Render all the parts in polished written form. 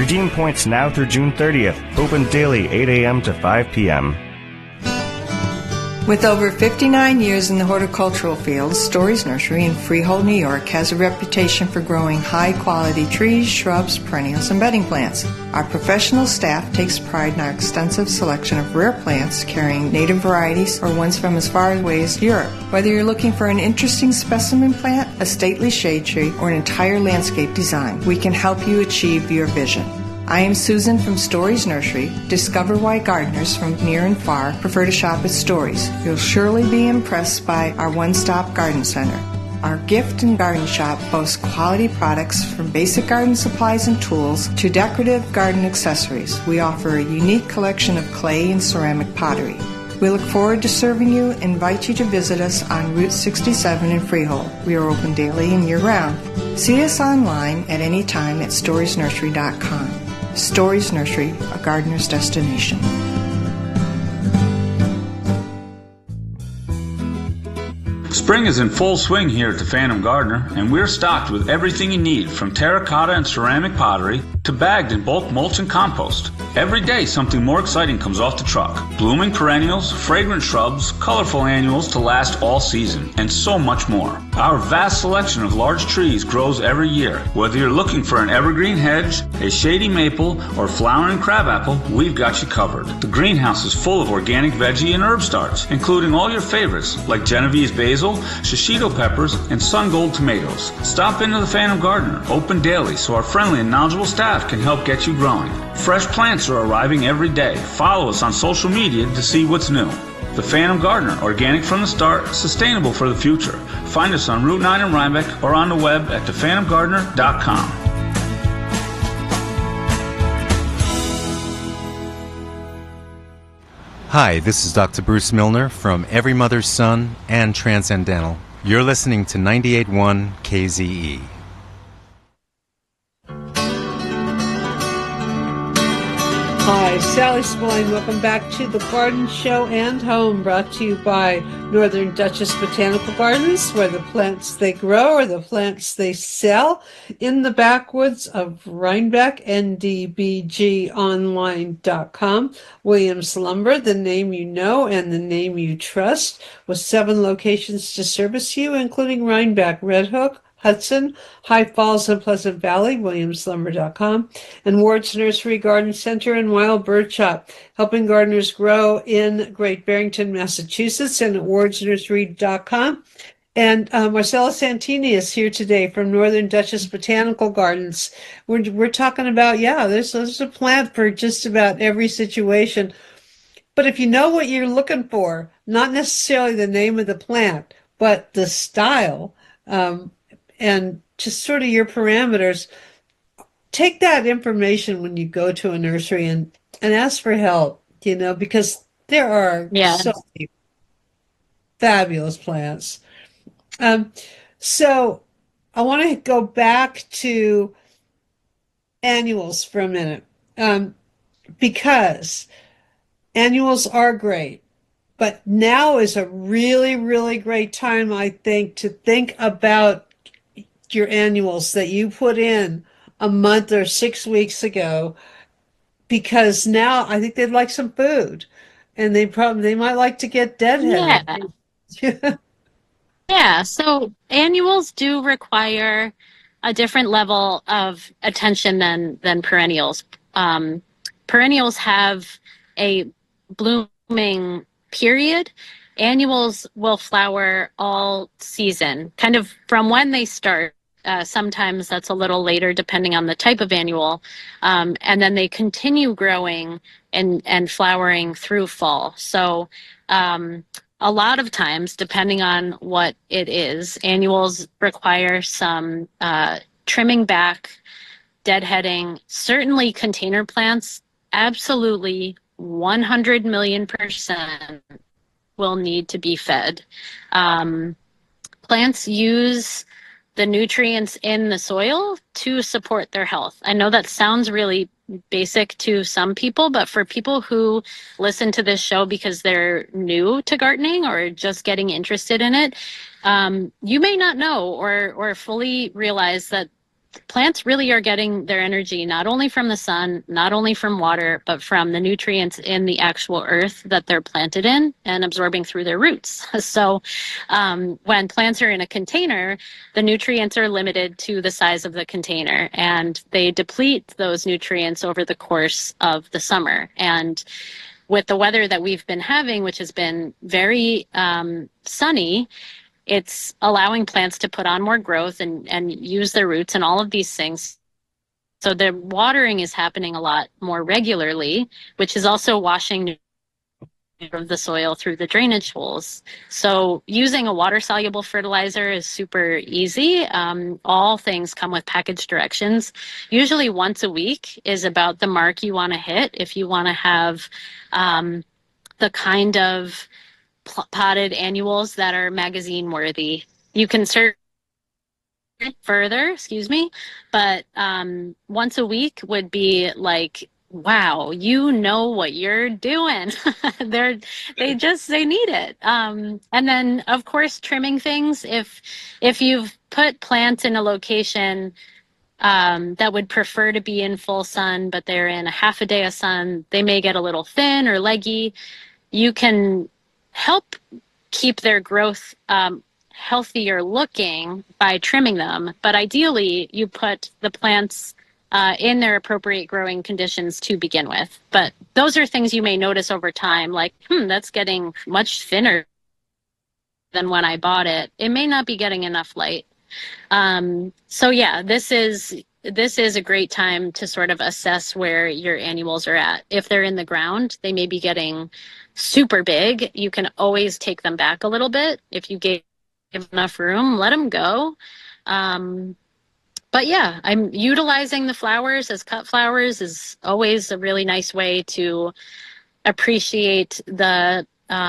Redeem points now through June 30th. Open daily 8 a.m. to 5 p.m. With over 59 years in the horticultural field, Stories Nursery in Freehold, New York has a reputation for growing high-quality trees, shrubs, perennials, and bedding plants. Our professional staff takes pride in our extensive selection of rare plants carrying native varieties or ones from as far away as Europe. Whether you're looking for an interesting specimen plant, a stately shade tree, or an entire landscape design, we can help you achieve your vision. I am Susan from Stories Nursery. Discover why gardeners from near and far prefer to shop at Stories. You'll surely be impressed by our one-stop garden center. Our gift and garden shop boasts quality products from basic garden supplies and tools to decorative garden accessories. We offer a unique collection of clay and ceramic pottery. We look forward to serving you and invite you to visit us on Route 67 in Freehold. We are open daily and year-round. See us online at any time at storiesnursery.com. Stories Nursery, a gardener's destination. Spring is in full swing here at the Phantom Gardener, and we're stocked with everything you need, from terracotta and ceramic pottery to bagged and bulk mulch and compost. Every day something more exciting comes off the truck. Blooming perennials, fragrant shrubs, colorful annuals to last all season, and so much more. Our vast selection of large trees grows every year. Whether you're looking for an evergreen hedge, a shady maple, or flowering crabapple, we've got you covered. The greenhouse is full of organic veggie and herb starts, including all your favorites like Genovese basil, shishito peppers, and sun gold tomatoes. Stop into the Phantom Gardener, open daily, so our friendly and knowledgeable staff can help get you growing. Fresh plants are arriving every day. Follow us on social media to see what's new. The Phantom Gardener, organic from the start, sustainable for the future. Find us on Route 9 in Rhinebeck or on the web at thephantomgardener.com. Hi, this is Dr. Bruce Milner from Every Mother's Son and Transcendental. You're listening to 98.1 KZE. Hi, Sally Spillane. Welcome back to the Garden Show and Home, brought to you by Northern Duchess Botanical Gardens, where the plants they grow are the plants they sell, in the backwoods of Rhinebeck, ndbgonline.com. Williams Lumber, the name you know and the name you trust, with 7 locations to service you, including Rhinebeck, Red Hook, Hudson, High Falls, and Pleasant Valley, williamslumber.com, and Ward's Nursery Garden Center and Wild Bird Shop, helping gardeners grow in Great Barrington, Massachusetts, and at wardsnursery.com. And Marcella Santini is here today from Northern Duchess Botanical Gardens. We're talking about, there's a plant for just about every situation. But if you know what you're looking for, not necessarily the name of the plant, but the style, and just sort of your parameters, take that information when you go to a nursery and ask for help, because there are so many fabulous plants. So I want to go back to annuals for a minute, because annuals are great. But now is a really, really great time, I think, to think about your annuals that you put in a month or 6 weeks ago, because now I think they'd like some food, and they might like to get deadheaded. Yeah. So annuals do require a different level of attention than perennials. Perennials have a blooming period. Annuals will flower all season, kind of from when they start. Sometimes that's a little later, depending on the type of annual. And then they continue growing and flowering through fall. So a lot of times, depending on what it is, annuals require some trimming back, deadheading. Certainly container plants, absolutely 100 million% will need to be fed. Plants use the nutrients in the soil to support their health. I know that sounds really basic to some people, but for people who listen to this show because they're new to gardening or just getting interested in it, you may not know or fully realize that plants really are getting their energy not only from the sun, not only from water, but from the nutrients in the actual earth that they're planted in and absorbing through their roots. So when plants are in a container, the nutrients are limited to the size of the container, and they deplete those nutrients over the course of the summer. And with the weather that we've been having, which has been very sunny, it's allowing plants to put on more growth and use their roots and all of these things. So the watering is happening a lot more regularly, which is also washing of the soil through the drainage holes. So using a water-soluble fertilizer is super easy. All things come with package directions. Usually once a week is about the mark you want to hit if you want to have the kind of potted annuals that are magazine worthy. You can search further, but once a week would be like, wow, you know what you're doing. they need it. And then of course trimming things. If you've put plants in a location that would prefer to be in full sun, but they're in a half a day of sun, they may get a little thin or leggy. You can help keep their growth healthier looking by trimming them. But ideally, you put the plants in their appropriate growing conditions to begin with. But those are things you may notice over time, like, that's getting much thinner than when I bought it. It may not be getting enough light. So yeah, this is a great time to sort of assess where your annuals are at. If they're in the ground, they may be getting super big. You can always take them back a little bit. If you gave enough room, let them go. But yeah, I'm utilizing the flowers as cut flowers is always a really nice way to appreciate the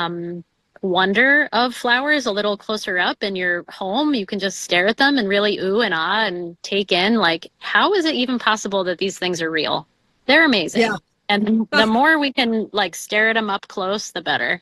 wonder of flowers a little closer up in your home. You can just stare at them and really ooh and ah and take in, like, how is it even possible that these things are real? They're amazing. Yeah. And the more we can like stare at them up close, the better.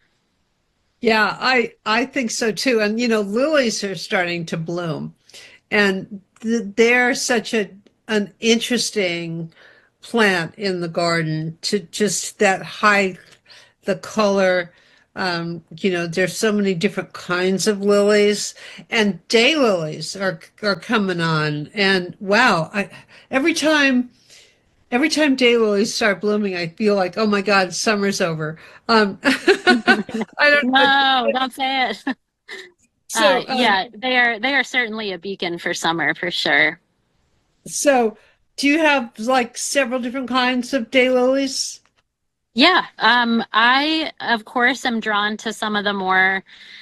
Yeah, I think so too. And lilies are starting to bloom, and they're such an interesting plant in the garden. To just that height, the color. There's so many different kinds of lilies, and daylilies are coming on. And wow, every time daylilies start blooming, I feel like, oh my God, summer's over. I don't know. No, don't say it. So yeah, they are certainly a beacon for summer for sure. So, do you have like several different kinds of daylilies? Yeah, I of course am drawn to some of the more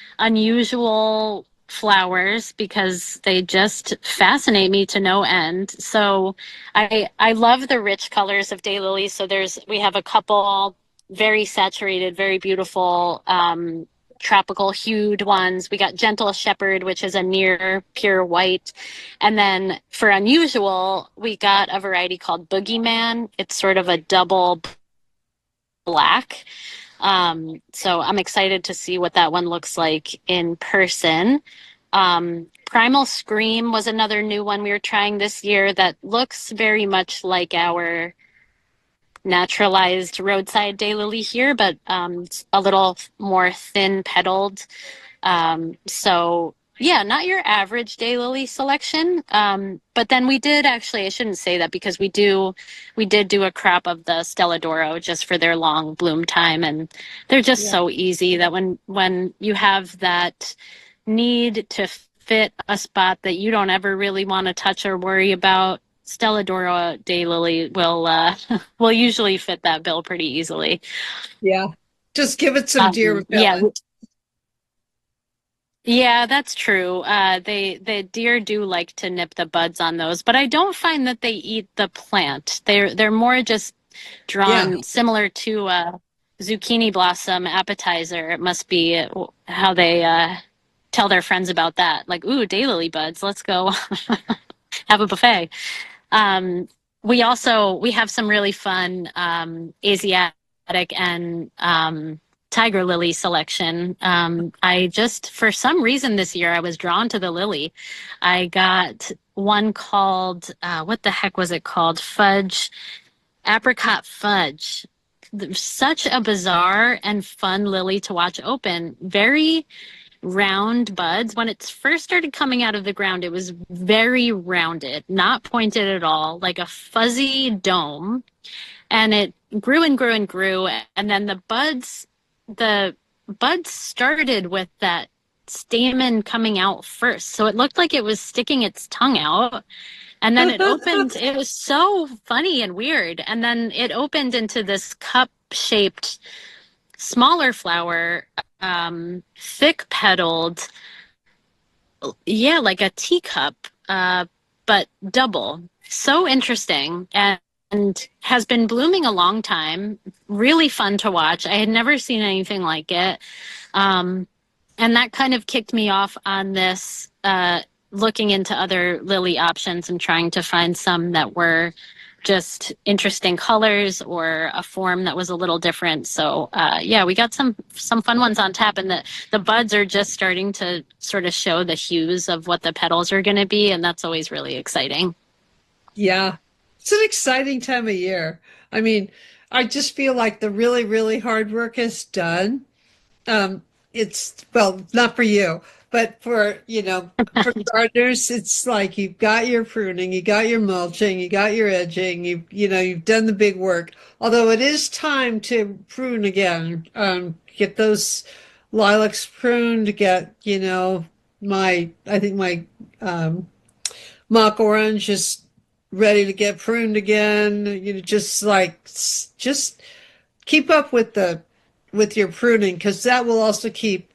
unusual flowers because they just fascinate me to no end. So I love the rich colors of daylilies. So we have a couple very saturated, very beautiful tropical hued ones. We got Gentle Shepherd, which is a near pure white. And then for unusual, we got a variety called Boogeyman. It's sort of a double black. So I'm excited to see what that one looks like in person. Primal Scream was another new one we were trying this year that looks very much like our naturalized roadside daylily here, but it's a little more thin petaled. So yeah, not your average daylily selection. But then we did actually, I shouldn't say that because we did do a crop of the Stella d'Oro just for their long bloom time. And they're just so easy that when you have that need to fit a spot that you don't ever really want to touch or worry about, Stella d'Oro daylily will usually fit that bill pretty easily. Yeah. Just give it some deer repellent. Yeah, that's true. The deer do like to nip the buds on those, but I don't find that they eat the plant. They're more just drawn similar to a zucchini blossom appetizer. It must be how they tell their friends about that. Like, ooh, daylily buds, let's go have a buffet. We have some really fun Asiatic and tiger lily selection. I just, for some reason this year, I was drawn to the lily. I got one called, what the heck was it called? Apricot fudge. Such a bizarre and fun lily to watch open. Very round buds. When it first started coming out of the ground, it was very rounded, not pointed at all, like a fuzzy dome. And it grew and grew and grew. And then the buds started with that stamen coming out first. So it looked like it was sticking its tongue out. And then it opened. It was so funny and weird. And then it opened into this cup-shaped, smaller flower, thick petaled, yeah, like a teacup, but double. So interesting, and has been blooming a long time. Really fun to watch. I had never seen anything like it. And that kind of kicked me off on this, looking into other lily options and trying to find some that were just interesting colors or a form that was a little different. So yeah, we got some fun ones on tap, and the buds are just starting to sort of show the hues of what the petals are going to be, and that's always really exciting. Yeah, it's an exciting time of year. I mean, I just feel like the really, really hard work is done. It's, well, not for you, but for, for gardeners, it's like you've got your pruning, you got your mulching, you got your edging, you've done the big work. Although it is time to prune again, get those lilacs pruned, get, I think my mock orange is ready to get pruned again. Just keep up with your pruning, because that will also keep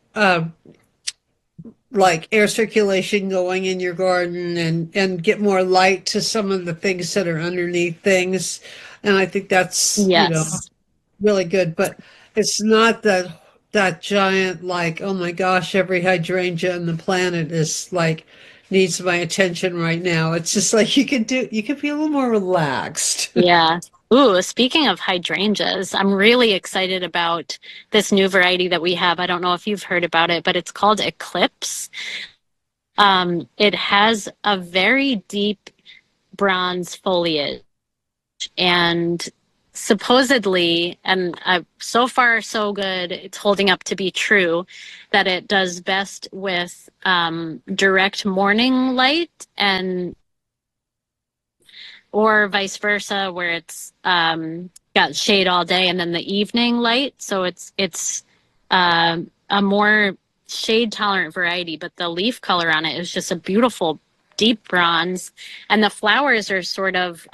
like air circulation going in your garden, and get more light to some of the things that are underneath things. And I think that's Yes. really good. But it's not that giant, like, oh my gosh, every hydrangea on the planet is like needs my attention right now. It's just like you could be a little more relaxed. Yeah. Ooh, speaking of hydrangeas, I'm really excited about this new variety that we have. I don't know if you've heard about it, but it's called Eclipse. It has a very deep bronze foliage, and supposedly, and so far so good, it's holding up to be true, that it does best with direct morning light, and or vice versa, where it's got shade all day and then the evening light. So it's a more shade tolerant variety, but the leaf color on it is just a beautiful deep bronze, and the flowers are sort of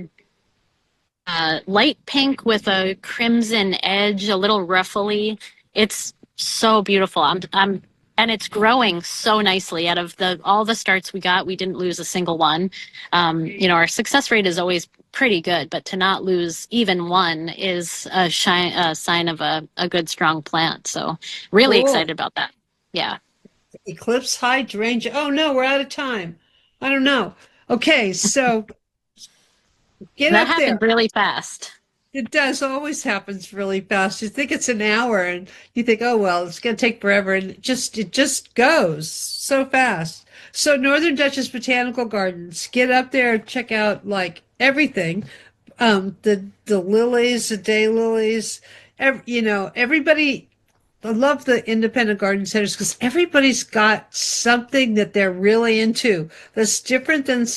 light pink with a crimson edge, a little ruffly. It's so beautiful. And it's growing so nicely. Out of all the starts we got, we didn't lose a single one. Our success rate is always pretty good, but to not lose even one is a sign of a good, strong plant. So really Cool. excited about that. Yeah. Eclipse hydrangea. Oh no, we're out of time. I don't know. Okay, so get That up there. happened really fast. It does, always happens really fast. You think it's an hour and you think, oh well, it's gonna take forever, and it just goes so fast. So Northern Dutchess Botanical Gardens, get up there, check out like everything. The lilies, the daylilies, everybody. I love the independent garden centers because everybody's got something that they're really into that's different than